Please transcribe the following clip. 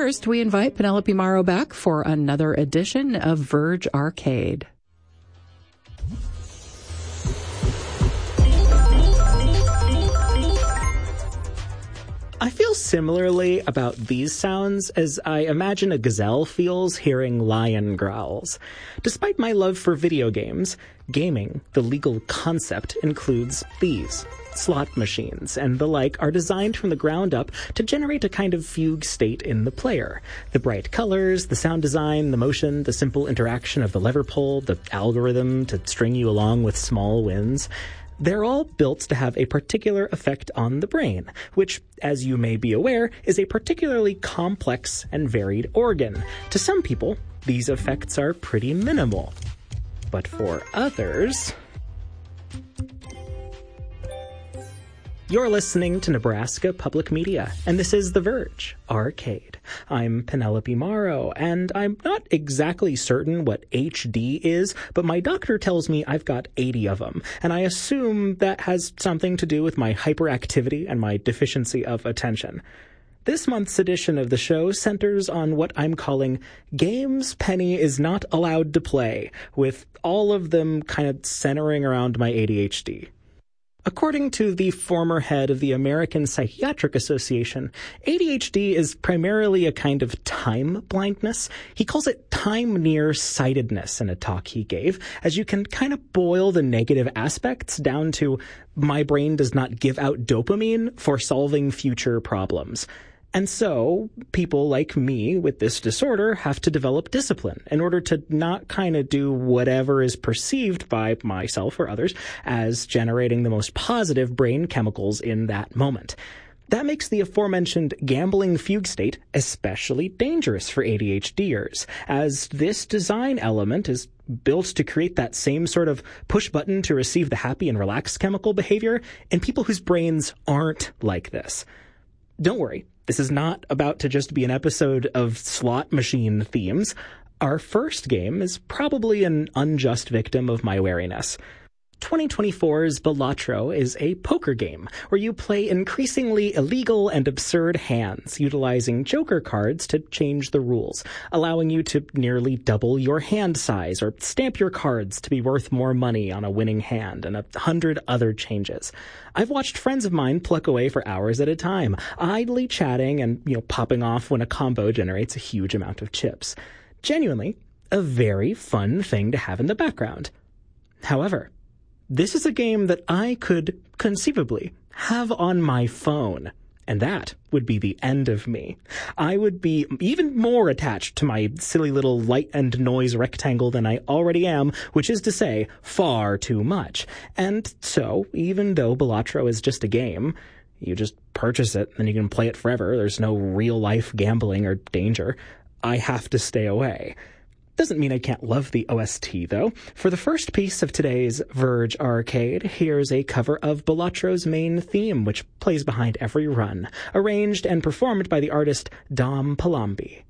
first, we invite Penelope Morrow back for another edition of Verge Arcade. I feel similarly about these sounds as I imagine a gazelle feels hearing lion growls. Despite my love for video games, gaming, the legal concept, includes these. Slot machines and the like are designed from the ground up to generate a kind of fugue state in the player. The bright colors, the sound design, the motion, the simple interaction of the lever pull, the algorithm to string you along with small wins. They're all built to have a particular effect on the brain, which, as you may be aware, is a particularly complex and varied organ. To some people, these effects are pretty minimal. But for others... You're listening to Nebraska Public Media, and this is The Verge Arcade. I'm Penelope Morrow, and I'm not exactly certain what HD is, but my doctor tells me I've got 80 of them, and I assume that has something to do with my hyperactivity and my deficiency of attention. This month's edition of the show centers on what I'm calling games Penny is not allowed to play, with all of them kind of centering around my ADHD. According to the former head of the American Psychiatric Association, ADHD is primarily a kind of time blindness. He calls it time nearsightedness in a talk he gave, as you can kind of boil the negative aspects down to my brain does not give out dopamine for solving future problems. And so, people like me with this disorder have to develop discipline in order to not kind of do whatever is perceived by myself or others as generating the most positive brain chemicals in that moment. That makes the aforementioned gambling fugue state especially dangerous for ADHDers, as this design element is built to create that same sort of push button to receive the happy and relaxed chemical behavior in people whose brains aren't like this. Don't worry. This is not about to just be an episode of slot machine themes. Our first game is probably an unjust victim of my wariness. 2024's Balatro is a poker game where you play increasingly illegal and absurd hands, utilizing joker cards to change the rules, allowing you to nearly double your hand size or stamp your cards to be worth more money on a winning hand, and 100 other changes. I've watched friends of mine pluck away for hours at a time, idly chatting and, popping off when a combo generates a huge amount of chips. Genuinely, a very fun thing to have in the background. However, this is a game that I could conceivably have on my phone, and that would be the end of me. I would be even more attached to my silly little light and noise rectangle than I already am, which is to say, far too much. And so, even though Balatro is just a game, you just purchase it and you can play it forever. There's no real-life gambling or danger. I have to stay away. Doesn't mean I can't love the OST, though. For the first piece of today's Verge Arcade, here's a cover of Balatro's main theme, which plays behind every run, arranged and performed by the artist Dom Palambi.